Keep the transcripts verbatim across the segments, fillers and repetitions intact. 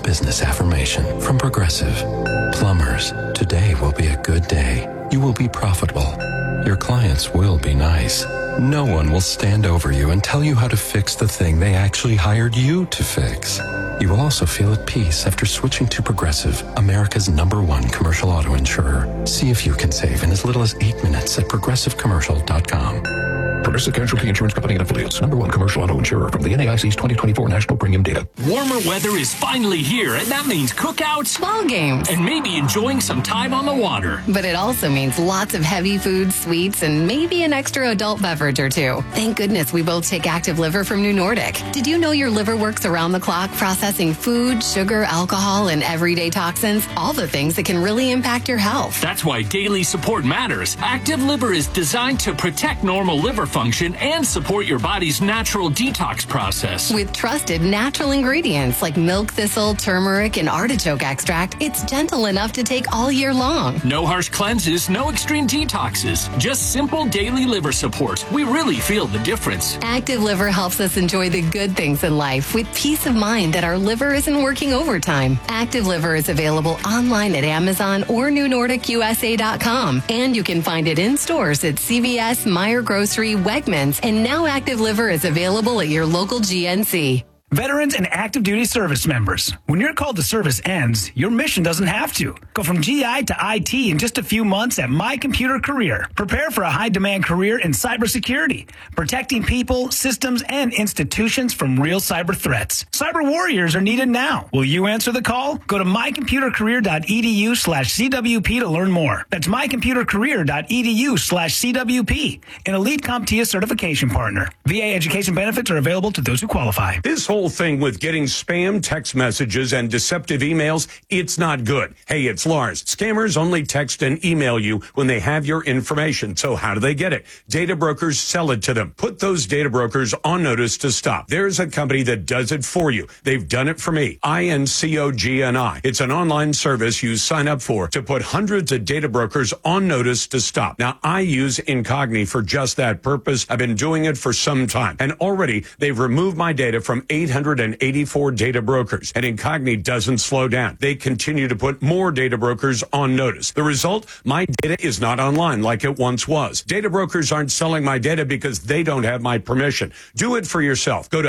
business affirmation from Progressive. Plumbers, today will be a good day. You will be profitable. Your clients will be nice. No one will stand over you and tell you how to fix the thing they actually hired you to fix. You will also feel at peace after switching to Progressive, America's number one commercial auto insurer. See if you can save in as little as eight minutes at progressive commercial dot com. Progressive Casualty Insurance Company and Affiliates. Number one commercial auto insurer from the N A I C's twenty twenty-four National Premium Data. Warmer weather is finally here, and that means cookouts, ball games, and maybe enjoying some time on the water. But it also means lots of heavy foods, sweets, and maybe an extra adult beverage or two. Thank goodness we both take Active Liver from New Nordic. Did you know your liver works around the clock processing food, sugar, alcohol, and everyday toxins? All the things that can really impact your health. That's why daily support matters. Active Liver is designed to protect normal liver function and support your body's natural detox process. With trusted natural ingredients like milk thistle, turmeric, and artichoke extract, it's gentle enough to take all year long. No harsh cleanses, no extreme detoxes, just simple daily liver support. We really feel the difference. Active Liver helps us enjoy the good things in life with peace of mind that our liver isn't working overtime. Active Liver is available online at Amazon or new nordic u s a dot com, and you can find it in stores at C V S, Meijer Grocery, Wegmans, and now Active Liver is available at your local G N C. Veterans and active duty service members, when your call to service ends, your mission doesn't have to. Go from G I to I T in just a few months at My Computer Career. Prepare for a high-demand career in cybersecurity, protecting people, systems, and institutions from real cyber threats. Cyber warriors are needed now. Will you answer the call? Go to my computer career dot e d u slash C W P to learn more. That's my computer career dot e d u slash C W P, an elite CompTIA certification partner. V A education benefits are available to those who qualify. This whole thing with getting spam text messages and deceptive emails, it's not good. Hey, it's Lars. Scammers only text and email you when they have your information. So how do they get it? Data brokers sell it to them. Put those data brokers on notice to stop. There's a company that does it for you. They've done it for me. I N C O G N I. It's an online service you sign up for to put hundreds of data brokers on notice to stop. Now, I use Incogni for just that purpose. I've been doing it for some time. And already they've removed my data from eight hundred eighty-four data brokers. And Incogni doesn't slow down. They continue to put more data brokers on notice. The result, my data is not online like it once was. Data brokers aren't selling my data because they don't have my permission. Do it for yourself. Go to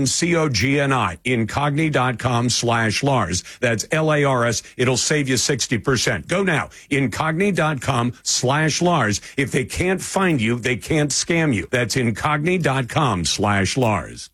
INCOGNI, incogni.com slash Lars. That's L A R S. It'll save you sixty percent. Go now, incogni.com slash Lars. If they can't find you, they can't scam you. That's incogni.com slash Lars.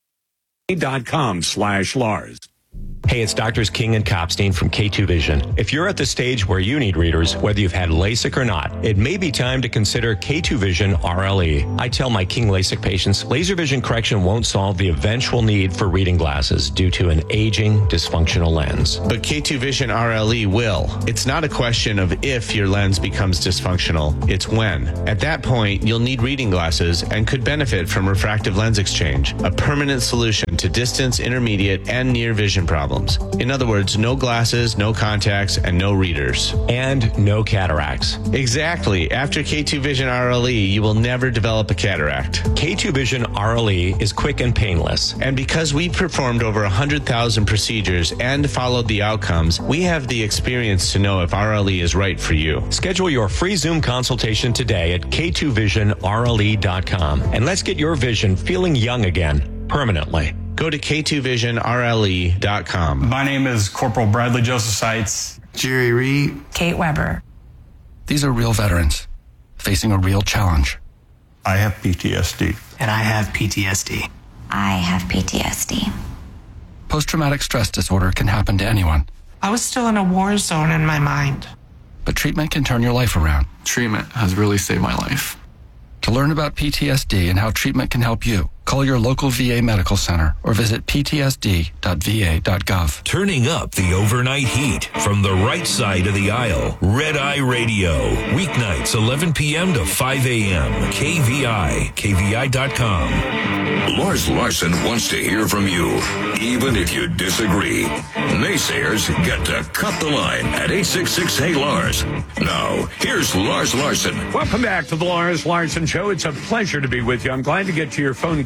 dot com slash Lars. Hey, it's Doctors King and Copstein from K two Vision. If you're at the stage where you need readers, whether you've had LASIK or not, it may be time to consider K two Vision R L E. I tell my King LASIK patients, laser vision correction won't solve the eventual need for reading glasses due to an aging, dysfunctional lens. But K two Vision R L E will. It's not a question of if your lens becomes dysfunctional, it's when. At that point, you'll need reading glasses and could benefit from refractive lens exchange, a permanent solution to distance, intermediate, and near vision problems. In other words, no glasses, no contacts, and no readers. And no cataracts. Exactly. After K two Vision R L E, you will never develop a cataract. K two Vision R L E is quick and painless. And because we performed over one hundred thousand procedures and followed the outcomes, we have the experience to know if R L E is right for you. Schedule your free Zoom consultation today at K two vision R L E dot com. And let's get your vision feeling young again, permanently. Go to K two vision R L E dot com. My name is Corporal Bradley Joseph Seitz. Jerry Reed. Kate Weber. These are real veterans facing a real challenge. I have P T S D. And I have P T S D. I have P T S D. Post-traumatic stress disorder can happen to anyone. I was still in a war zone in my mind. But treatment can turn your life around. Treatment has really saved my life. To learn about P T S D and how treatment can help you, call your local V A medical center or visit p t s d dot v a dot gov. Turning up the overnight heat from the right side of the aisle. Red Eye Radio. Weeknights eleven p.m. to five a.m. K V I. K V I dot com. Lars Larson wants to hear from you, even if you disagree. Naysayers get to cut the line at eight six six Hey Lars. Now, here's Lars Larson. Welcome back to the Lars Larson Show. It's a pleasure to be with you. I'm glad to get to your phone call.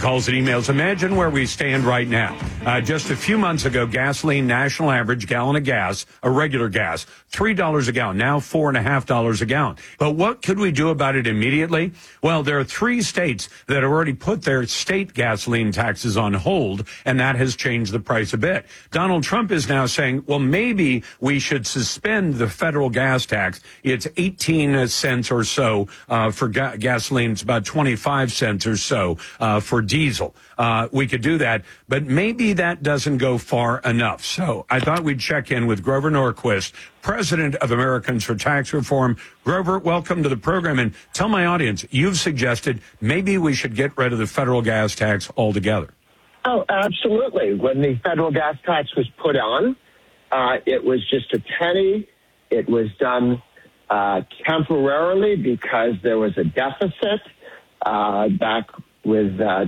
calls and emails. Imagine where we stand right now. Uh, just a few months ago, gasoline national average gallon of gas, a regular gas, three dollars a gallon, now four point five dollars a gallon. But what could we do about it immediately? Well, there are three states that have already put their state gasoline taxes on hold, and that has changed the price a bit. Donald Trump is now saying, well, maybe we should suspend the federal gas tax. It's eighteen cents or so uh, for ga- gasoline. It's about twenty-five cents or so uh, for diesel. Uh, we could do that, but maybe that doesn't go far enough. So I thought we'd check in with Grover Norquist, president of Americans for Tax Reform. Grover, welcome to the program. And tell my audience, you've suggested maybe we should get rid of the federal gas tax altogether. Oh, absolutely. When the federal gas tax was put on, uh, it was just a penny. It was done uh, temporarily because there was a deficit uh, back with uh,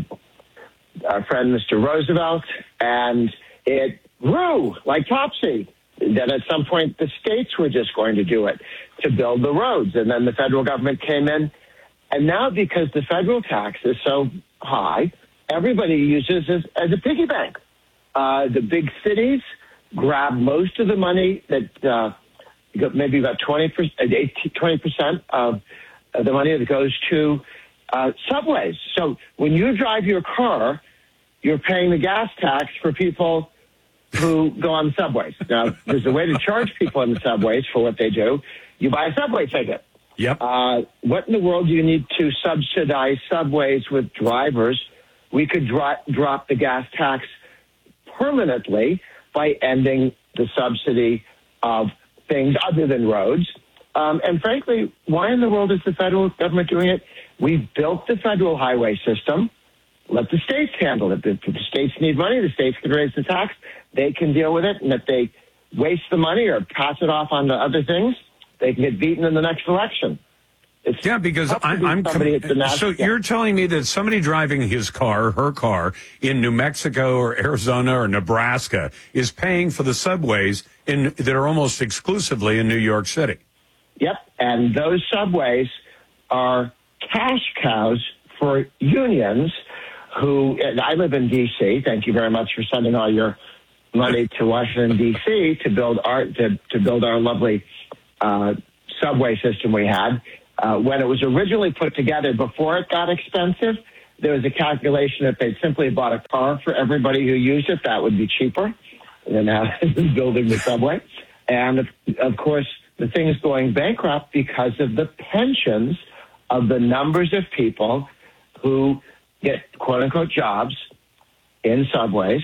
our friend Mister Roosevelt, and it grew like topsy. Then at some point, the states were just going to do it to build the roads, and then the federal government came in. And now, because the federal tax is so high, everybody uses it as a piggy bank. Uh, the big cities grab most of the money that uh, maybe about twenty percent of the money that goes to uh, subways. So when you drive your car, you're paying the gas tax for people who go on subways. Now, there's a way to charge people in the subways for what they do. You buy a subway ticket. Yep. Uh, what in the world do you need to subsidize subways with drivers? We could dro- drop the gas tax permanently by ending the subsidy of things other than roads. Um, and frankly, why in the world is the federal government doing it? We built the federal highway system. Let the states handle it. If the states need money, the states can raise the tax. They can deal with it. And if they waste the money or pass it off on to other things, they can get beaten in the next election. It's yeah, because I, be I'm com- so you're telling me that somebody driving his car, her car, in New Mexico or Arizona or Nebraska is paying for the subways in that are almost exclusively in New York City. Yep, and those subways are cash cows for unions who, and I live in D C. Thank you very much for sending all your money to Washington, D C to build our, to, to build our lovely uh, subway system we had. Uh, when it was originally put together, before it got expensive, there was a calculation if they'd simply bought a car for everybody who used it, that would be cheaper than uh, building the subway. And, of, of course, the thing is going bankrupt because of the pensions of the numbers of people who get quote-unquote jobs in subways,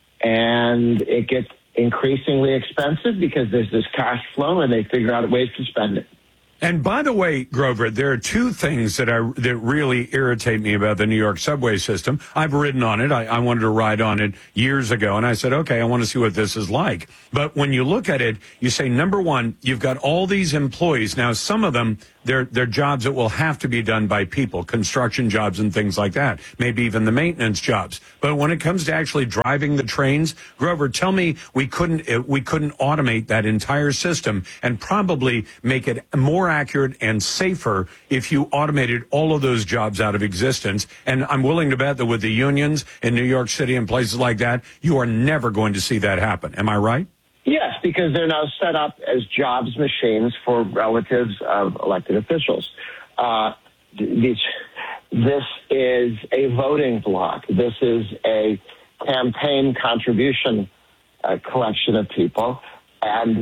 and it gets increasingly expensive because there's this cash flow and they figure out ways to spend it. And by the way, Grover, there are two things that I that really irritate me about the New York subway system. I've ridden on it. I, I wanted to ride on it years ago, and I said, okay, I want to see what this is like. But when you look at it, you say, number one, you've got all these employees. Now, some of them, they're, they're jobs that will have to be done by people, construction jobs and things like that, maybe even the maintenance jobs. But when it comes to actually driving the trains, Grover, tell me we couldn't we couldn't automate that entire system and probably make it more accurate and safer if you automated all of those jobs out of existence. And I'm willing to bet that with the unions in New York City and places like that, you are never going to see that happen. Am I right? Yes, because they're now set up as jobs machines for relatives of elected officials. Uh, this, this is a voting block. This is a campaign contribution uh, collection of people, and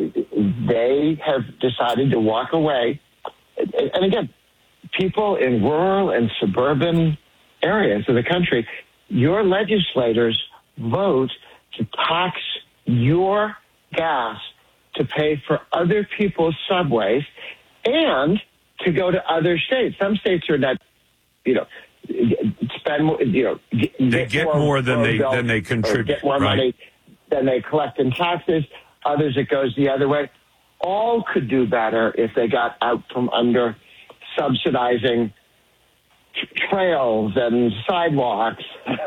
they have decided to walk away. And again, people in rural and suburban areas of the country, your legislators vote to tax your gas to pay for other people's subways and to go to other states. Some states are not, you know, spend more, you know, get, they get more, more than they than they contribute, get more right. money than they collect in taxes. Others, it goes the other way. All could do better if they got out from under subsidizing trails and sidewalks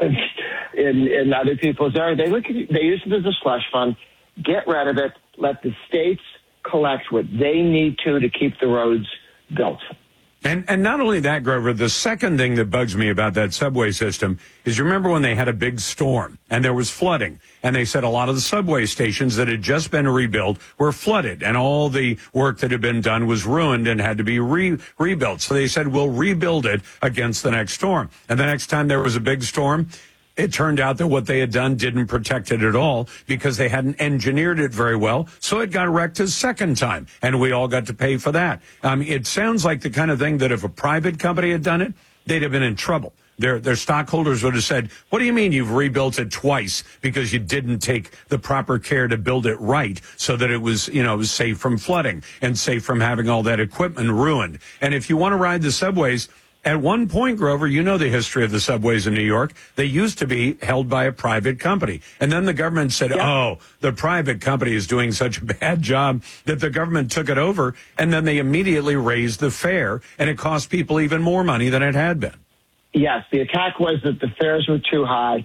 in in other people's areas. They look at, they use it as a slush fund. Get rid of it. Let the states collect what they need to to keep the roads built. And and not only that, Grover, the second thing that bugs me about that subway system is, you remember when they had a big storm and there was flooding, and they said a lot of the subway stations that had just been rebuilt were flooded, and all the work that had been done was ruined and had to be re- rebuilt. So they said, we'll rebuild it against the next storm. And the next time there was a big storm, it turned out that what they had done didn't protect it at all because they hadn't engineered it very well. So it got wrecked a second time, and we all got to pay for that. Um, it sounds like the kind of thing that if a private company had done it, they'd have been in trouble. Their their stockholders would have said, what do you mean you've rebuilt it twice because you didn't take the proper care to build it right so that it was, you know, was safe from flooding and safe from having all that equipment ruined. And if you want to ride the subways, at one point, Grover, you know the history of the subways in New York. They used to be held by a private company. And then the government said, yeah. oh, the private company is doing such a bad job that the government took it over. And then they immediately raised the fare, and it cost people even more money than it had been. Yes, the attack was that the fares were too high.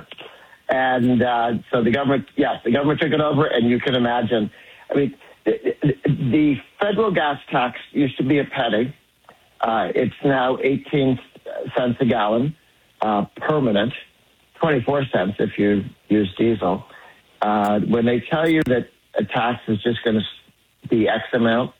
and uh, so the government, yes, the government took it over, and you can imagine. I mean, the, the federal gas tax used to be a penny. Uh, it's now eighteen cents a gallon, uh, permanent, twenty-four cents if you use diesel. Uh, when they tell you that a tax is just going to be X amount,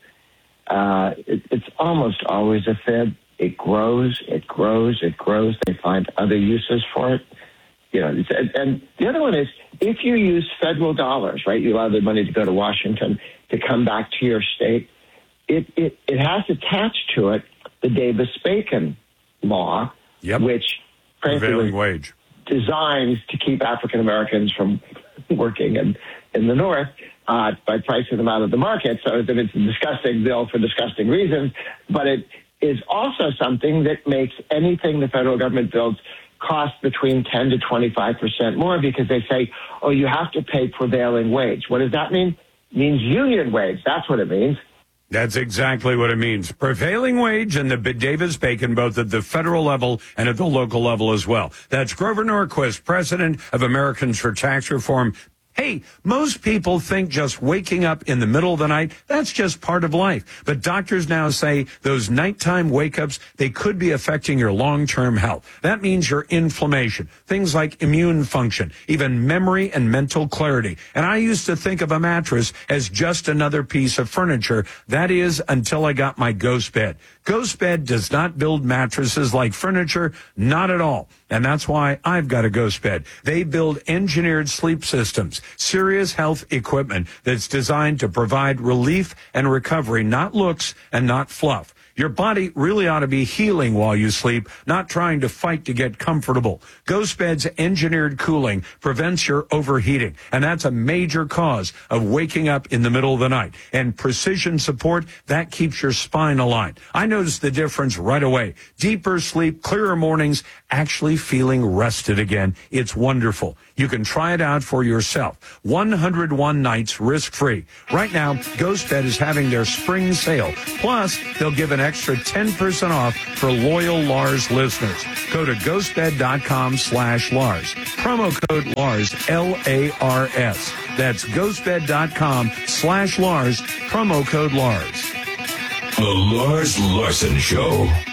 uh, it, it's almost always a fib. It grows, it grows, it grows. They find other uses for it. You know, and, and the other one is, if you use federal dollars, right, you allow the money to go to Washington to come back to your state, it, it, it has attached to it the Davis-Bacon law, yep. which prevailing wage designed to keep African Americans from working in, in the North uh, by pricing them out of the market. So it's a disgusting bill for disgusting reasons, but it is also something that makes anything the federal government builds cost between ten to twenty-five percent more, because they say, oh, you have to pay prevailing wage. What does that mean? It means union wage. That's what it means. That's exactly what it means. Prevailing wage and the Davis-Bacon, both at the federal level and at the local level as well. That's Grover Norquist, president of Americans for Tax Reform. Hey, most people think just waking up in the middle of the night, that's just part of life. But doctors now say those nighttime wake-ups, they could be affecting your long-term health. That means your inflammation, things like immune function, even memory and mental clarity. And I used to think of a mattress as just another piece of furniture. That is, until I got my Ghost Bed. Ghost Bed does not build mattresses like furniture, not at all. And that's why I've got a Ghost Bed. They build engineered sleep systems, serious health equipment that's designed to provide relief and recovery, not looks and not fluff. Your body really ought to be healing while you sleep, not trying to fight to get comfortable. Ghost Bed's engineered cooling prevents your overheating, and that's a major cause of waking up in the middle of the night. And precision support, that keeps your spine aligned. I noticed the difference right away. Deeper sleep, clearer mornings, actually feeling rested again. It's wonderful. You can try it out for yourself. one hundred one nights risk-free. Right now, Ghost Bed is having their spring sale. Plus, they'll give an extra ten percent off for loyal Lars listeners. Go to ghostbed.com slash Lars. Promo code Lars, L A R S. That's ghostbed.com slash Lars. Promo code Lars. The Lars Larson Show.